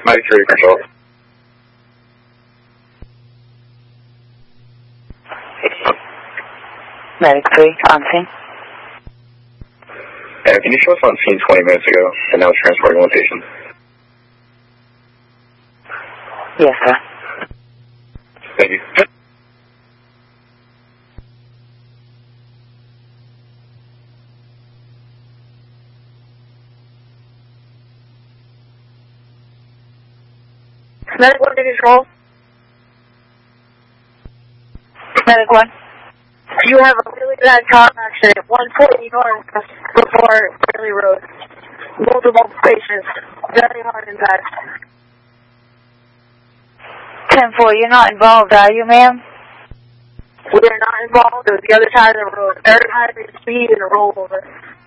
93 control. 93, on scene. Can you show us on scene 20 minutes ago and now transporting one patient? Yes, sir. Thank you. Medic 1 to control. Medic 1. You have a really bad car accident, 140 north before Fairley Road. Multiple patients, very hard impact. 10-4, you're not involved, are you, ma'am? We are not involved. It was the other side of the road. Very high rate of speed and a rollover.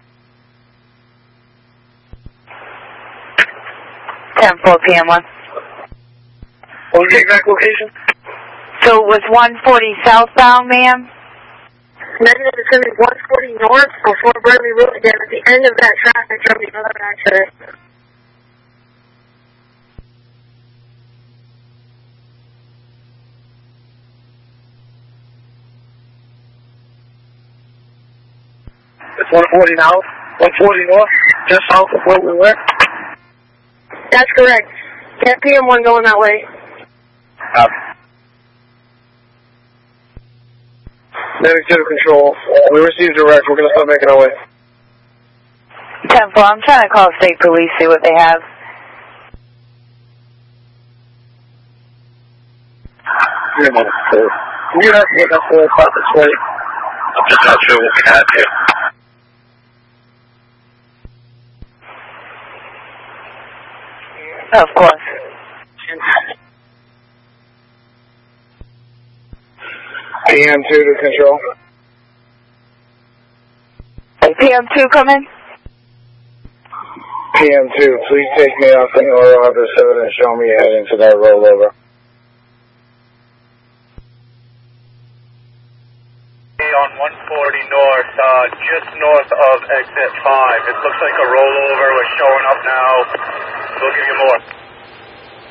10-4, PM1. What was the exact location? So it was 140 southbound, ma'am? Negative, it's going to be 140 north before Fairley Road again at the end of that traffic from the other accident. It's 140 now? 140 north? Just south of where we were? That's correct. Can't PM1 going that way. Medic 2 control. We received direct. We're going to start making our way. 10-4, I'm trying to call state police, see what they have. You're not sure. You're not sure that's all about this way. I'm just not sure what we have here. Of course. PM2 to control. PM2 coming? PM2, please take me off the North episode and show me heading to that rollover. On 140 north, just north of exit 5. It looks like a rollover was showing up now. We'll give you more.